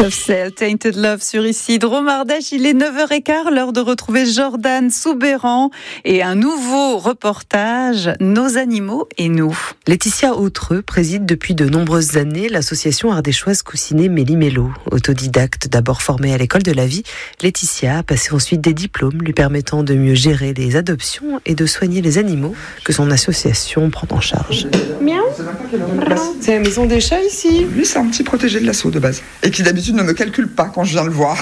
Soft Cell, Tainted Love sur ici Drôme Ardèche. Il est 9h15, l'heure de retrouver Jordan Soubeyran et un nouveau reportage, Nos animaux et nous. Laetitia Autreux préside depuis de nombreuses années l'association ardéchoise coussinée Méli-Mélo. Autodidacte, d'abord formée à l'école de la vie, Laetitia a passé ensuite des diplômes lui permettant de mieux gérer les adoptions et de soigner les animaux que son association prend en charge. Miaou. C'est la maison des chats ici. Lui, c'est un petit protégé de l'assaut de base. Et qui d'habitude ne me calcule pas quand je viens le voir.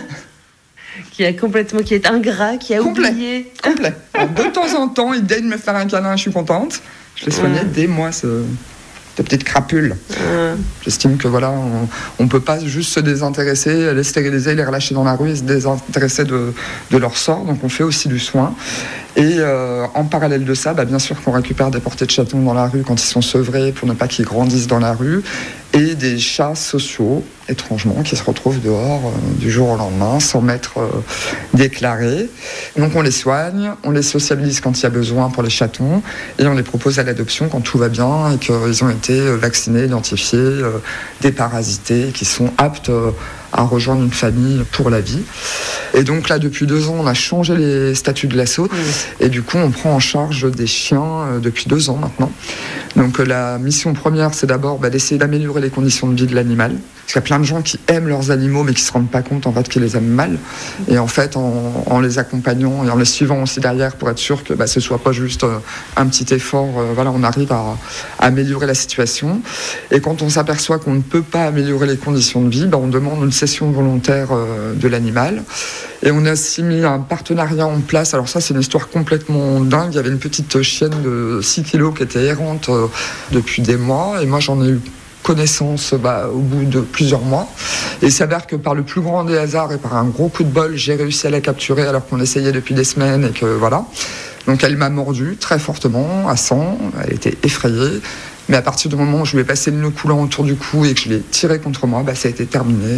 Qui est ingrat, qui a oublié. Complet. Alors, de temps en temps, il daigne me faire un câlin, je suis contente. Je l'ai soigné dès moi, cette petite crapule. J'estime que voilà, on peut pas juste se désintéresser, les stériliser, les relâcher dans la rue et se désintéresser de leur sort. Donc on fait aussi du soin. Et en parallèle de ça, bien sûr qu'on récupère des portées de chatons dans la rue quand ils sont sevrés pour ne pas qu'ils grandissent dans la rue, et des chats sociaux, étrangement, qui se retrouvent dehors du jour au lendemain sans m'être déclarés. Donc on les soigne, on les sociabilise quand il y a besoin pour les chatons, et on les propose à l'adoption quand tout va bien et qu'ils ont été vaccinés, identifiés, déparasités, qui sont aptes à rejoindre une famille pour la vie. Et donc là, depuis 2 ans, on a changé les statuts de l'assaut. Et du coup, on prend en charge des chiens depuis 2 ans maintenant. Donc la mission première, c'est d'abord d'essayer d'améliorer les conditions de vie de l'animal. Parce qu'il y a plein de gens qui aiment leurs animaux, mais qui ne se rendent pas compte en fait qu'ils les aiment mal. Et en fait, en les accompagnant et en les suivant aussi derrière pour être sûr que ce ne soit pas juste un petit effort, on arrive à améliorer la situation. Et quand on s'aperçoit qu'on ne peut pas améliorer les conditions de vie, on demande une cession volontaire de l'animal. Et on a aussi mis un partenariat en place. Alors ça, c'est une histoire complètement dingue. Il y avait une petite chienne de 6 kilos qui était errante depuis des mois. Et moi, j'en ai eu connaissance au bout de plusieurs mois. Et il s'avère que par le plus grand des hasards et par un gros coup de bol, j'ai réussi à la capturer alors qu'on essayait depuis des semaines et que voilà. Donc elle m'a mordu très fortement, à sang. Elle était effrayée. Mais à partir du moment où je lui ai passé le nœud coulant autour du cou et que je l'ai tiré contre moi, ça a été terminé.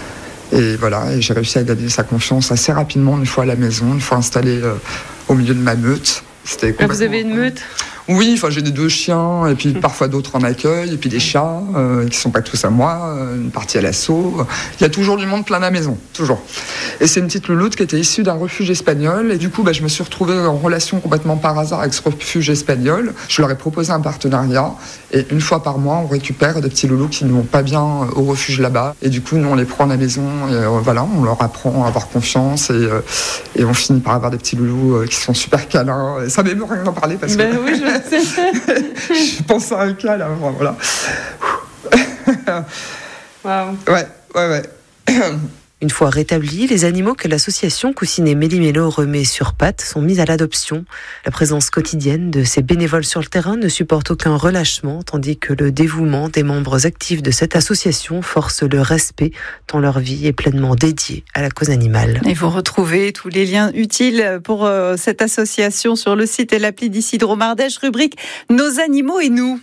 Et voilà, et j'ai réussi à gagner sa confiance assez rapidement, une fois à la maison, une fois installé au milieu de ma meute. Vous avez une meute ? Oui, j'ai des 2 chiens, et puis parfois d'autres en accueil, et puis des chats qui sont pas tous à moi, une partie à l'assaut. Il y a toujours du monde plein à la maison, toujours. Et c'est une petite louloute qui était issue d'un refuge espagnol, et du coup, je me suis retrouvé en relation complètement par hasard avec ce refuge espagnol. Je leur ai proposé un partenariat, et une fois par mois, on récupère des petits loulous qui ne vont pas bien au refuge là-bas, et du coup, nous, on les prend à la maison, et on leur apprend à avoir confiance, et on finit par avoir des petits loulous qui sont super câlins. Et ça m'émeut rien d'en parler parce que... oui, je pense à un cas là, voilà. Wow. Ouais. Une fois rétablis, les animaux que l'association coussinée Méli-Mélo remet sur pattes sont mis à l'adoption. La présence quotidienne de ces bénévoles sur le terrain ne supporte aucun relâchement, tandis que le dévouement des membres actifs de cette association force le respect, tant leur vie est pleinement dédiée à la cause animale. Et vous retrouvez tous les liens utiles pour cette association sur le site et l'appli d'ici Drôme Ardèche, rubrique Nos animaux et nous.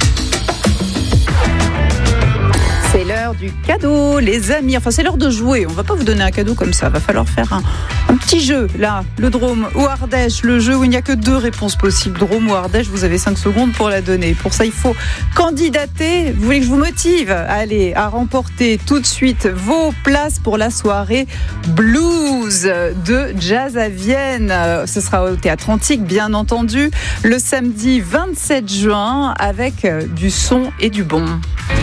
C'est l'heure du cadeau, les amis. C'est l'heure de jouer. On ne va pas vous donner un cadeau comme ça. Il va falloir faire un petit jeu. Là, le Drôme ou Ardèche, le jeu où il n'y a que 2 réponses possibles. Drôme ou Ardèche, vous avez 5 secondes pour la donner. Pour ça, il faut candidater. Vous voulez que je vous motive ? Allez, à remporter tout de suite vos places pour la soirée blues de Jazz à Vienne. Ce sera au Théâtre Antique, bien entendu, le samedi 27 juin avec du son et du bon.